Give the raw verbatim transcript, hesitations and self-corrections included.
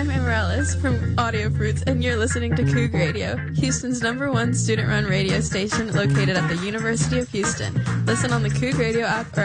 I'm Amarellis from Audio Fruits, and you're listening to Coug Radio, Houston's number one student-run radio station located at the University of Houston. Listen on the Coug Radio app or